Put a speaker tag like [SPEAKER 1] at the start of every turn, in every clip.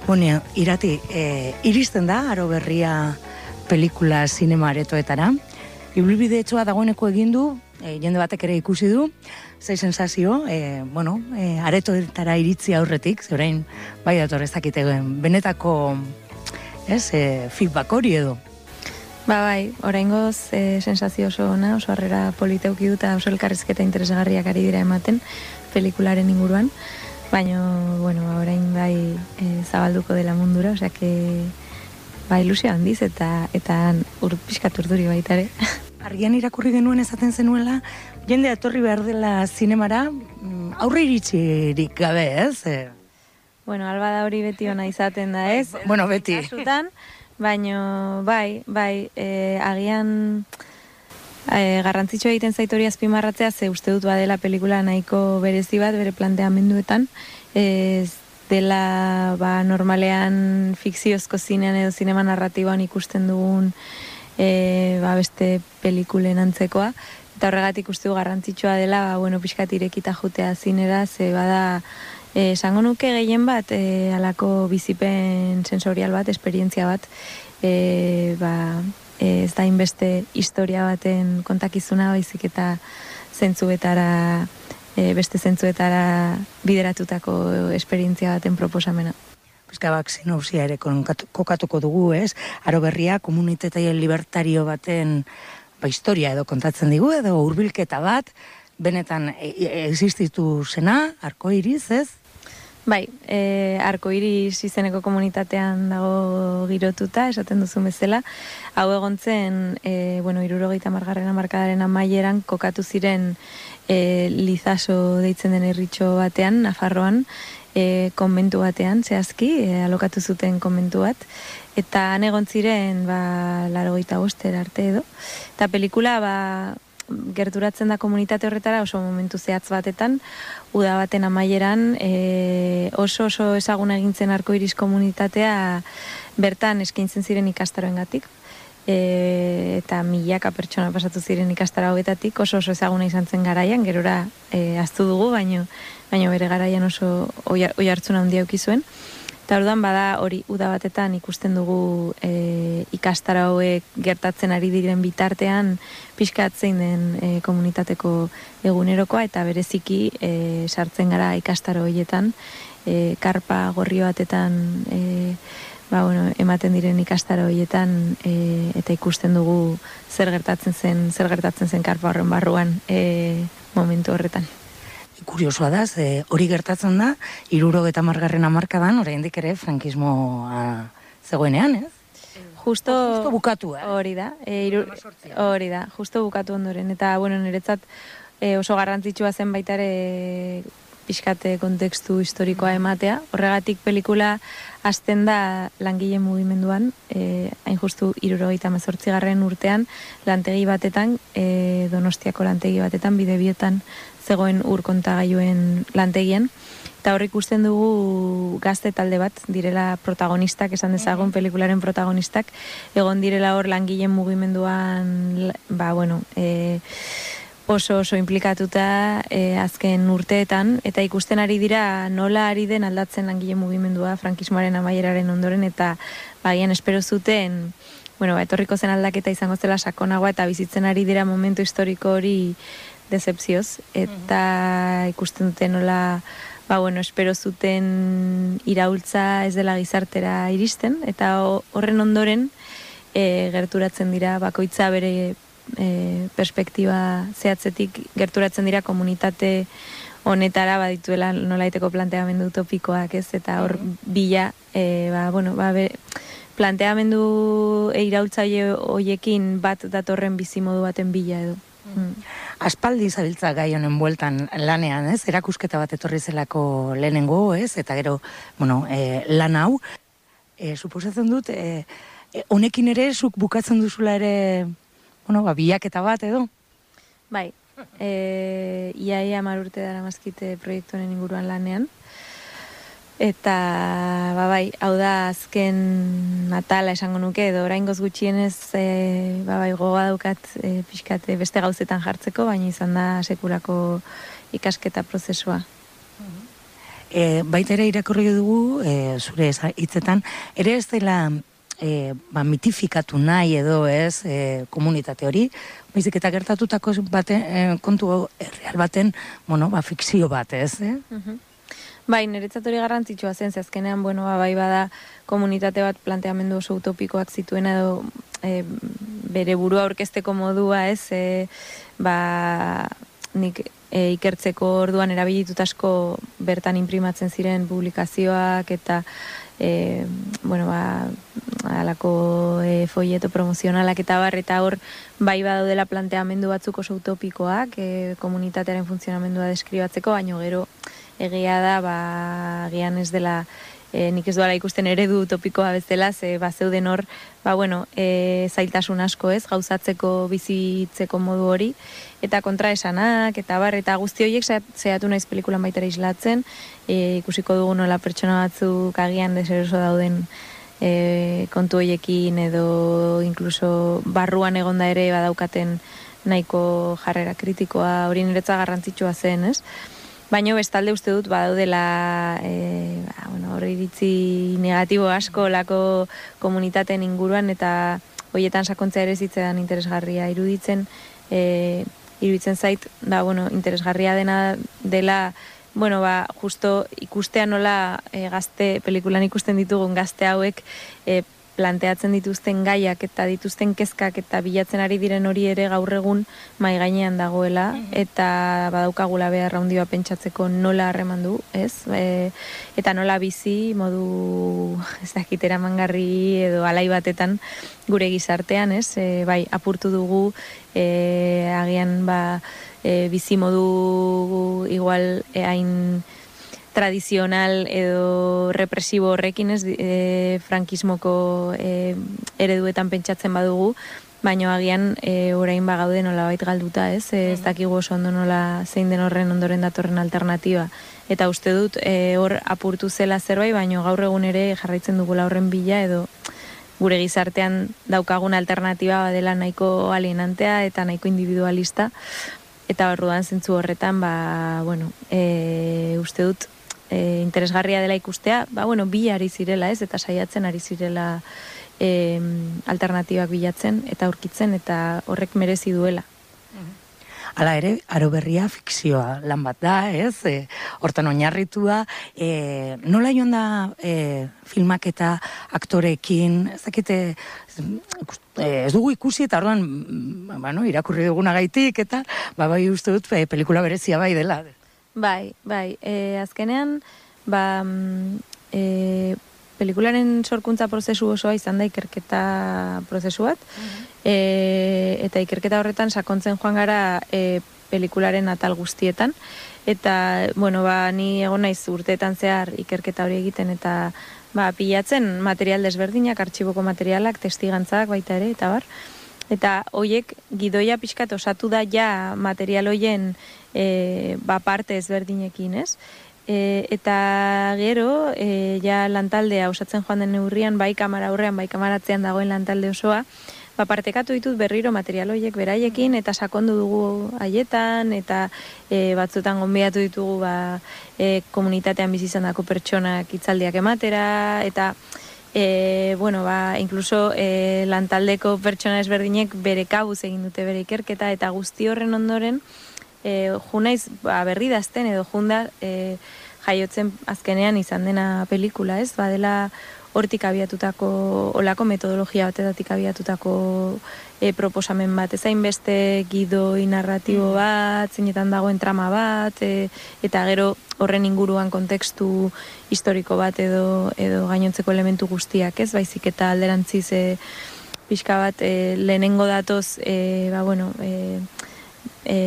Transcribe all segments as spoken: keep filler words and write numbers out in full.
[SPEAKER 1] Bueno, irati, e, iristen da, aro berria pelikula zinema aretoetara. Ibilbide etxoa dagoeneko egin du, e, jende batek ere ikusi du, zei sensazio, e, bueno, e, aretoetara iritzi aurretik, zeurain, bai dator ez dakite, benetako, ez, e, feedback hori edo.
[SPEAKER 2] Ba bai, oraingoz e, sensazio oso ona, oso harrera politeuki dut, oso elkarrizketa interesgarriak ari dira ematen pelikularen inguruan. Baina, bueno, orain bai e, zabalduko dela mundura, osea que bai ilusio handiz eta eta ur pixkat urduri baita ere.
[SPEAKER 1] Argian irakurri genuen esaten zenuela, jende etorri behar dela zinemara, aurre iritsirik gabe, ez? E...
[SPEAKER 2] Bueno, alba da hori beti ona izaten da, ez?
[SPEAKER 1] Bueno, beti.
[SPEAKER 2] Kasutan, baina bai, bai, e, agian... E, garrantzitsua egiten zait hori azpimarratzea, ze uste dut badela pelikula nahiko berezi bat, bere planteamenduetan, ez dela ba, normalean fikziozko zinean edo zinema narratiboan ikusten dugun e, ba, beste pelikulen antzekoa, eta horregatik uste du garrantzitsua dela, ba, bueno, pixkat irekita jutea zinera, ze bada, e, esango nuke gehien bat, e, alako bizipen sensorial bat, esperientzia bat, e, ba, ez da inbeste historia baten kontakizuna, baizik eta zentzuetara, e, beste zentzuetara bideratutako esperientzia baten proposamena.
[SPEAKER 1] Piskabak sinopsia ere kokatuko dugu, ez? Aro berria, komunitateien libertario baten ba, historia edo kontatzen digu, edo hurbilketa bat, benetan existitu zena, arkoiriz, ez?
[SPEAKER 2] Bai, e, arkoiris izeneko komunitatean dago girotuta, esaten duzun bezala. Hau egontzen, e, bueno, hirurogeita hamargarren hamarkadaren amaieran kokatu ziren e, Lizaso deitzen den herritxo batean, Nafarroan, e, konbentu batean, zehazki, e, alokatu zuten konbentu bat. Eta han egon ziren, ba, laurogeita boster arte edo. Eta pelikula, ba, gerturatzen da komunitate horretara oso momentu zehatz batetan, uda baten amaieran e, oso oso ezaguna egintzen arkoiris komunitatea bertan eskaintzen ziren ikastaroengatik, e, eta milaka pertsona pasatu ziren ikastaro hauetatik, oso oso ezaguna izan zen garaian, gerora e, ahaztu dugu, baino, baino bere garaian oso oihartzuna handia eduki zuen. Eta orduan bada hori uda batetan ikusten dugu e, ikastaro hauek gertatzen ari diren bitartean pixkat zein den e, komunitateko egunerokoa, eta bereziki e, sartzen gara ikastaro horietan, e, karpa gorri batetan e, ba, bueno, ematen diren ikastaro horietan e, eta ikusten dugu zer gertatzen zen, zer gertatzen zen karpa horren barruan e, momentu horretan.
[SPEAKER 1] Kuriosoa da, ze hori gertatzen da, hirurogeita hamargarren hamarkadan, oraindik ere frankismoa zegoenean, ez?
[SPEAKER 2] Justo,
[SPEAKER 1] justo bukatu, eh?
[SPEAKER 2] Hori da, e, iru, hori da, justo bukatu ondoren. Eta, bueno, niretzat e, oso garrantzitsua zen baita ere pixkate kontekstu historikoa ematea. Horregatik pelikula hasten da langile mugimenduan, e, hain justu hirurogeita hemezortzigarren urtean, lantegi batetan, e, Donostiako lantegi batetan, Bidebietan zegoen ur kontagailuen lantegien, eta hor ikusten dugu gazte talde bat, direla protagonistak, esan dezagun pelikularen protagonistak, egon direla hor langileen mugimenduan, ba, bueno, e, oso oso implikatuta e, azken urteetan, eta ikusten ari dira nola ari den aldatzen langileen mugimendua frankismoaren amaieraren ondoren, eta bagian espero zuten, bueno, ba, etorriko zen aldaketa izango zela sakonagoa, eta bizitzen ari dira momentu historiko hori decepzioz, eta ikusten dute nola, ba, bueno, espero zuten iraultza ez dela gizartera iristen, eta horren ondoren e, gerturatzen dira, bakoitza bere e, perspektiba zehatzetik gerturatzen dira komunitate honetara badituela nolaiteko planteamendu utopikoak, ez, eta hor bila, e, ba, bueno, ba, be, planteamendu e, iraultzaile hoiekin bat datorren bizimodu baten bila edo. Mm.
[SPEAKER 1] Aspaldi zabiltza gai honen bueltan lanean, ez? Erakusketa bat etorri zelako lehenengo, ez? Eta gero, bueno, e, lan hau, e, suposatzen dut, e, e, honekin ere, zuk bukatzen duzula ere, bueno, ba, bilaketa bat edo?
[SPEAKER 2] Bai, e, iaia hamar urte dara mazkite proiektu honen inguruan lanean, eta, ba, bai, hau da azken atala esango nuke, edo oraingoz gutxienez, e, ba, bai, gogoa daukat e, pixkat beste gauzetan jartzeko, baina izan da sekulako ikasketa prozesua.
[SPEAKER 1] E, baita ere irakurri dugu, e, zure hitzetan, ere ez dela e, ba, mitifikatu nahi edo ez e, komunitate hori, baizik eta gertatutako baten, e, kontu erreal baten, bueno, ba, fikzio bat, ez? Eh?
[SPEAKER 2] Uh-huh. Bai, niretzat hori garrantzitsua zen, ze azkenean, bueno, ba, bai bada komunitate bat planteamendu oso utopikoak zituen edo e, bere burua aurkezteko modua, ez? E, ba, nik e, ikertzeko orduan erabilitut asko bertan imprimatzen ziren publikazioak eta e, bueno, ba, alako e, folleto promozionalak eta bar, eta hor bai badaudela planteamendu batzuk oso utopikoak e, komunitatearen funtzionamendua deskribatzeko, baino gero egia da, ba, agian ez dela, e, nik ez duela ikusten eredu utopikoa bezala, ze ba, zeuden hor, ba, bueno, e, zailtasun asko ez, gauzatzeko, bizitzeko modu hori, eta kontraesanak, eta bar, eta guzti horiek zehatu naiz pelikulan baitera islatzen, e, ikusiko dugu nola pertsona batzuk agian deseroso dauden e, kontu horiekin, edo inkluso barruan egonda ere badaukaten nahiko jarrera kritikoa, hori niretza garrantzitsua zen, ez? Baina bestalde uste dut badaudela e, ba, bueno, hori iritzi negatibo asko lako komunitateen inguruan eta horietan sakontzea ere zitzean interesgarria iruditzen e, iruditzen zait da, bueno, interesgarria dena dela bueno, ba, justo ikustea nola e, gazte, pelikulan ikusten ditugun gazte hauek e, planteatzen dituzten gaiak eta dituzten kezkak eta bilatzen ari diren hori ere gaur egun mai gainean dagoela mm-hmm. eta badaukagula behar handi bat pentsatzeko nola harreman du, ez? E, eta nola bizi modu ez dakit eramangarri edo alai batetan gure gizartean, ez? E, bai, apurtu dugu e, agian ba, e, bizi modu igual e, hain tradizional edo represibo horrekin, ez, e, frankismoko e, ereduetan pentsatzen badugu, baina agian e, orain bagaude nolabait galduta, ez, e, ez dakigu oso ondo nola zein den horren ondoren datorren alternatiba. Eta uste dut e, hor apurtu zela zerbait, baina gaur egun ere jarraitzen dugula horren bila edo gure gizartean daukagun alternatiba badela nahiko alienantea eta nahiko individualista. Eta orduan zentzu horretan, ba, bueno, e, uste dut E, interesgarria dela ikustea, ba, bueno, bila ari zirela, ez, eta saiatzen ari zirela e, alternatibak bilatzen eta aurkitzen, eta horrek merezi duela.
[SPEAKER 1] Hala ere, Aro Berria fikzioa lan bat da, ez, e, hortan oinarritua, e, nola joan da e, filmak eta aktorekin, ez dakite, ez dugu ikusi eta orduan, bueno, irakurri dugunagaitik, eta, ba, bai uste dut, e, pelikula berezia bai dela.
[SPEAKER 2] Bai, bai, e, azkenean, ba, e, pelikularen sorkuntza prozesu osoa izan da ikerketa prozesu bat, uh-huh. e, eta ikerketa horretan sakontzen joan gara e, pelikularen atal guztietan, eta, bueno, ba, ni egon naiz urteetan zehar ikerketa hori egiten, eta, ba, pilatzen material desberdinak, artxiboko materialak, testigantzak baita ere, eta bar, eta hoiek gidoia pixkat osatu da ja material hoien e, ba parte ezberdinekin, ez? E, eta gero, e, ja lantaldea osatzen joan den neurrian, bai kamara aurrean, bai kamaratzean dagoen lantalde osoa, ba partekatu ditut berriro material hoiek beraiekin, eta sakondu dugu haietan, eta e, batzutan gonbidatu ditugu ba, e, komunitatean bizi izandako pertsonak hitzaldiak ematera, eta E, bueno, ba, incluso e, lantaldeko pertsona ezberdinek bere kabuz egin dute bere ikerketa, eta guzti horren ondoren e, junaiz ba, berri dazten edo junda e, jaiotzen azkenean izan dena pelikula, ez? Badela hortik abiatutako, olako metodologia batetatik abiatutako e, proposamen bat, ezain beste gidoi narratibo bat, zeinetan dagoen trama bat, e, eta gero horren inguruan kontekstu historiko bat edo edo gainontzeko elementu guztiak, ez? Baizik eta alderantziz e, pixka bat e, lehenengo datoz e, ba, bueno, e, e,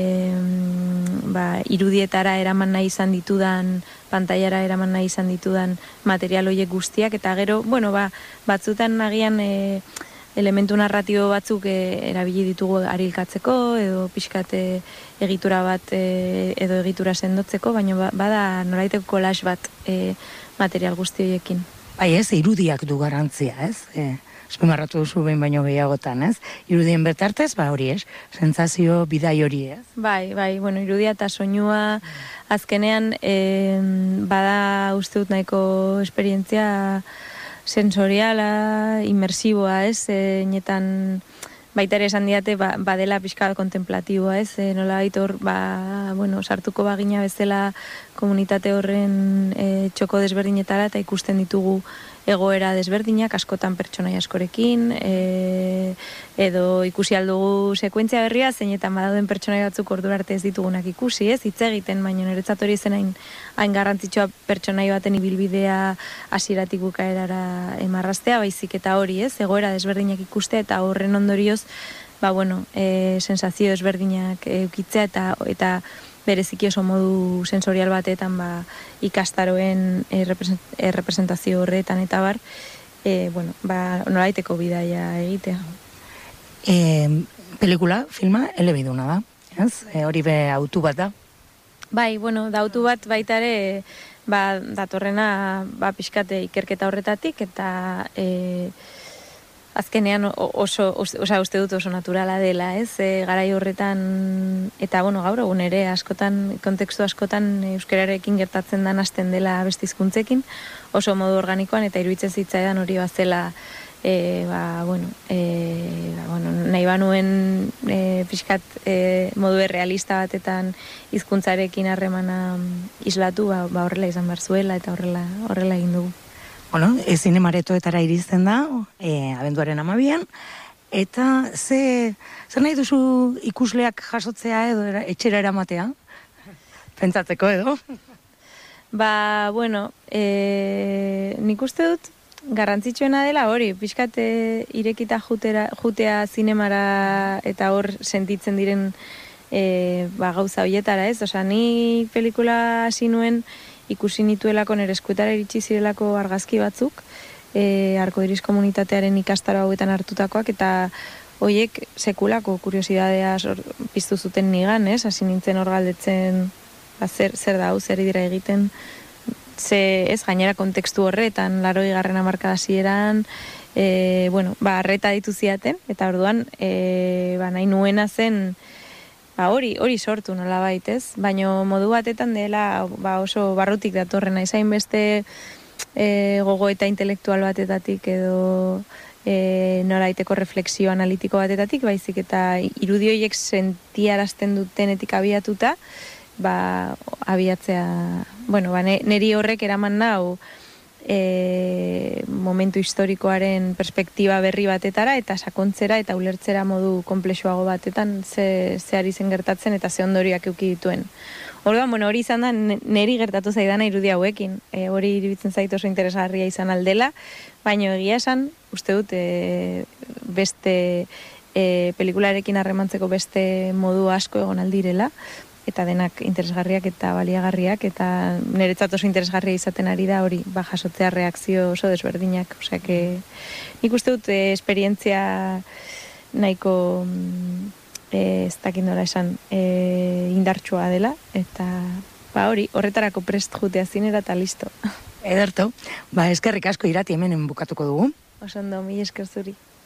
[SPEAKER 2] ba, irudietara eraman nahi izan ditudan, pantailara eraman nahi izan ditudan material horiek guztiak, eta gero, bueno, ba, batzutan agian e, elementu narratibo batzuk e, erabili ditugu arilkatzeko edo pixkat e, egitura bat e, edo egitura sendotzeko, baina bada nolaiteko collage bat e, material guzti horiekin.
[SPEAKER 1] Bai ez, irudiak du garantzia, ez? E, azpimarratu duzu behin baino gehiagotan, ez? Irudien betartez, ba hori ez, sentsazio bidai hori, ez?
[SPEAKER 2] Bai, bai, bueno, irudia eta soinua azkenean eh, bada uste dut nahiko esperientzia sensoriala, inmersiboa, ez? E, netan baita ere esan diate, ba, badela pixka kontemplatiboa, ez? E, nola baitor, ba, bueno, sartuko bagina bezala komunitate horren e, txoko desberdinetara eta ikusten ditugu egoera desberdinak, askotan pertsonai askorekin, e, edo ikusi aldugu sekuentzia berria, zeinetan badauden pertsonai batzuk ordura arte ez ditugunak ikusi, ez? Hitz egiten, baina niretzat hori zen hain, hain garrantzitsua pertsonai baten ibilbidea hasieratik bukaerara emarraztea, baizik eta hori, ez? Egoera desberdinak ikustea eta horren ondorioz, ba, bueno, e, sensazio desberdinak eukitzea eta eta bereziki oso modu sensorial batetan ba, ikastaroen errepresentazio horretan eta bar, e, bueno, ba, nolaiteko bidaia egitea.
[SPEAKER 1] E, pelikula, filma, elebiduna da, ez? E, hori be autu bat da?
[SPEAKER 2] Bai, bueno, da autu bat baita ere, ba, datorrena ba, pixkate ikerketa horretatik, eta e, azkenean oso, oso, uste dut oso naturala dela, ez? E, garai horretan, eta bueno, gaur egun ere askotan, kontekstu askotan euskararekin gertatzen dan hasten dela beste hizkuntzekin, oso modu organikoan, eta iruditzen zitzaidan hori bazela, e, ba, bueno, e, ba, bueno, nahi banuen e, pixkat e, modu realista batetan hizkuntzarekin harremana islatu, ba, ba horrela izan behar zuela, eta horrela, horrela egin dugu.
[SPEAKER 1] Bueno, e, zinemaretoetara iristen da, e, abenduaren amabian, eta ze, ze nahi duzu ikusleak jasotzea edo era, etxera eramatea? Pentsatzeko edo?
[SPEAKER 2] Ba, bueno, e, nik uste dut garrantzitsuena dela hori, pixkat irekita jutera, jutea zinemara eta hor sentitzen diren e, ba, gauza horietara, ez? Osa, ni pelikula hasi nuen ikusi nituelako nire eskuetara iritsi zirelako argazki batzuk, e, Arkoiris komunitatearen ikastaro hauetan hartutakoak, eta hoiek sekulako kuriosidadea piztu zuten nigan, ez? Hasi nintzen hor galdetzen, ba, zer, zer da hau, zer dira egiten, ze, ez, gainera kontekstu horretan, laroi garren hamarkada hasieran, e, bueno, ba, arreta ditu ziaten, eta orduan, e, ba, nahi nuena zen, ba, hori, hori sortu nola baitez, baina modu batetan dela ba, oso barrutik datorrena, izain beste e, gogo eta intelektual batetatik edo e, nolaiteko refleksio analitiko batetatik, baizik eta irudioiek sentiarazten dutenetik abiatuta, ba, abiatzea, bueno, ba, neri horrek eraman nau, E, momentu historikoaren perspektiba berri batetara eta sakontzera eta ulertzera modu konplexuago batetan ze, ze ari zen gertatzen eta ze ondorioak eduki dituen. Orduan, bueno, hori izan da neri gertatu zaidana irudi hauekin. E, hori iribitzen zait oso interesgarria izan aldela, baina egia esan, uste dut, e, beste e, pelikularekin harremantzeko beste modu asko egon aldirela, eta denak interesgarriak eta baliagarriak, eta niretzat oso interesgarria izaten ari da hori, ba, jasotzea reakzio oso desberdinak. Osea, que nik uste dut e, esperientzia nahiko e, ez dakit nola esan e, indartsua dela, eta ba, hori, horretarako prest jutea zinera eta listo.
[SPEAKER 1] Ederto, ba, eskerrik asko Irati hemen bukatuko dugu.
[SPEAKER 2] Oso ondo, mi esker zuri.